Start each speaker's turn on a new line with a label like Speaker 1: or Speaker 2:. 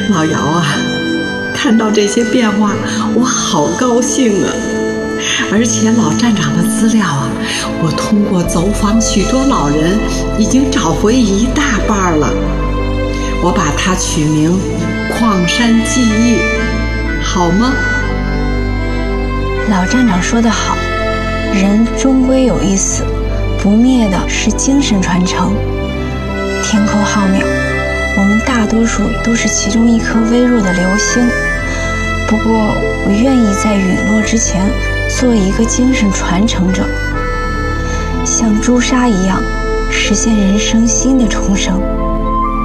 Speaker 1: 老姚啊，看到这些变化，我好高兴啊！而且老站长的资料啊，我通过走访许多老人，已经找回一大半了。我把它取名“矿山记忆”，好吗？
Speaker 2: 老站长说得好，人终归有一死，不灭的是精神传承。天空浩渺，我们大多数都是其中一颗微弱的流星。不过，我愿意在陨落之前做一个精神传承者，像朱砂一样，实现人生新的重生。